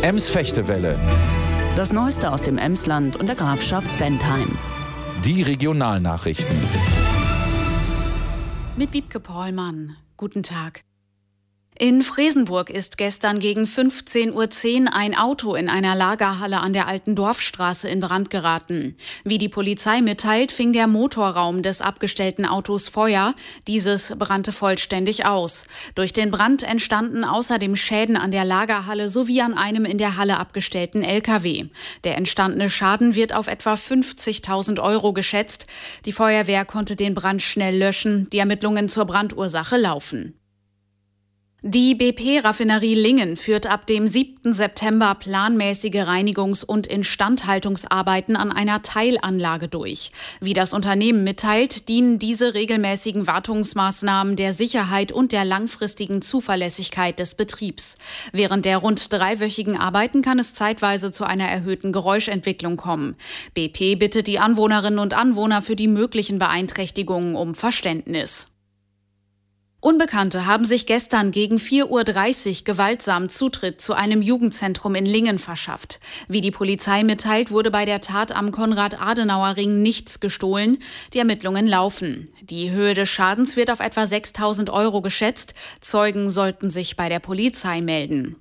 Ems-Fechtewelle. Das Neueste aus dem Emsland und der Grafschaft Bentheim. Die Regionalnachrichten. Mit Wiebke Pollmann. Guten Tag. In Fresenburg ist gestern gegen 15:10 Uhr ein Auto in einer Lagerhalle an der Alten Dorfstraße in Brand geraten. Wie die Polizei mitteilt, fing der Motorraum des abgestellten Autos Feuer. Dieses brannte vollständig aus. Durch den Brand entstanden außerdem Schäden an der Lagerhalle sowie an einem in der Halle abgestellten LKW. Der entstandene Schaden wird auf etwa 50.000 € geschätzt. Die Feuerwehr konnte den Brand schnell löschen. Die Ermittlungen zur Brandursache laufen. Die BP-Raffinerie Lingen führt ab dem 7. September planmäßige Reinigungs- und Instandhaltungsarbeiten an einer Teilanlage durch. Wie das Unternehmen mitteilt, dienen diese regelmäßigen Wartungsmaßnahmen der Sicherheit und der langfristigen Zuverlässigkeit des Betriebs. Während der rund 3-wöchigen Arbeiten kann es zeitweise zu einer erhöhten Geräuschentwicklung kommen. BP bittet die Anwohnerinnen und Anwohner für die möglichen Beeinträchtigungen um Verständnis. Unbekannte haben sich gestern gegen 4:30 Uhr gewaltsam Zutritt zu einem Jugendzentrum in Lingen verschafft. Wie die Polizei mitteilt, wurde bei der Tat am Konrad-Adenauer-Ring nichts gestohlen. Die Ermittlungen laufen. Die Höhe des Schadens wird auf etwa 6.000 € geschätzt. Zeugen sollten sich bei der Polizei melden.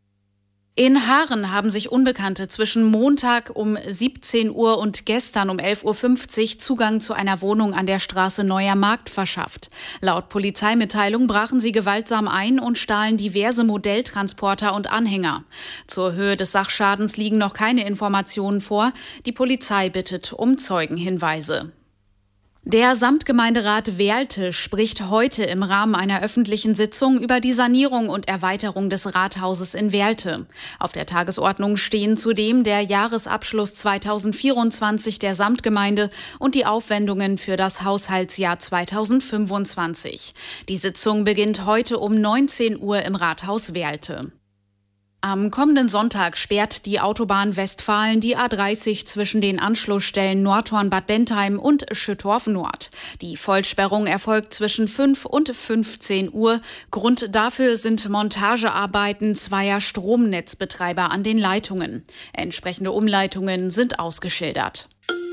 In Haaren haben sich Unbekannte zwischen Montag um 17 Uhr und gestern um 11:50 Uhr Zugang zu einer Wohnung an der Straße Neuer Markt verschafft. Laut Polizeimitteilung brachen sie gewaltsam ein und stahlen diverse Modelltransporter und Anhänger. Zur Höhe des Sachschadens liegen noch keine Informationen vor. Die Polizei bittet um Zeugenhinweise. Der Samtgemeinderat Werlte spricht heute im Rahmen einer öffentlichen Sitzung über die Sanierung und Erweiterung des Rathauses in Werlte. Auf der Tagesordnung stehen zudem der Jahresabschluss 2024 der Samtgemeinde und die Aufwendungen für das Haushaltsjahr 2025. Die Sitzung beginnt heute um 19 Uhr im Rathaus Werlte. Am kommenden Sonntag sperrt die Autobahn Westfalen die A30 zwischen den Anschlussstellen Nordhorn-Bad Bentheim und Schüttorf Nord. Die Vollsperrung erfolgt zwischen 5 und 15 Uhr. Grund dafür sind Montagearbeiten zweier Stromnetzbetreiber an den Leitungen. Entsprechende Umleitungen sind ausgeschildert.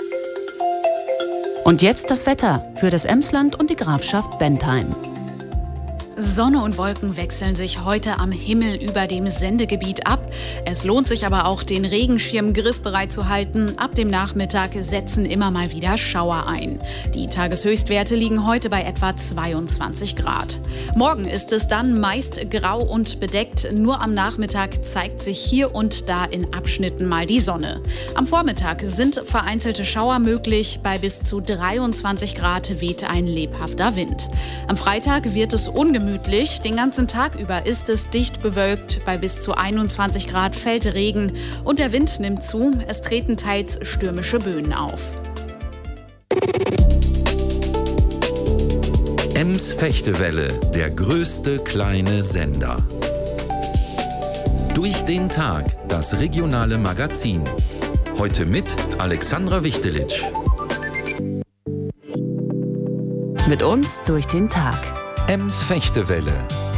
Und jetzt das Wetter für das Emsland und die Grafschaft Bentheim. Sonne und Wolken wechseln sich heute am Himmel über dem Sendegebiet ab. Es lohnt sich aber auch, den Regenschirm griffbereit zu halten. Ab dem Nachmittag setzen immer mal wieder Schauer ein. Die Tageshöchstwerte liegen heute bei etwa 22 Grad. Morgen ist es dann meist grau und bedeckt. Nur am Nachmittag zeigt sich hier und da in Abschnitten mal die Sonne. Am Vormittag sind vereinzelte Schauer möglich. Bei bis zu 23 Grad weht ein lebhafter Wind. Am Freitag wird es ungemütlich. Den ganzen Tag über ist es dicht bewölkt. Bei bis zu 21 Grad fällt Regen und der Wind nimmt zu. Es treten teils stürmische Böen auf. Ems-Fechtewelle, der größte kleine Sender. Durch den Tag, das regionale Magazin. Heute mit Alexandra Wichtelitsch. Mit uns durch den Tag. Ems-Fechtewelle.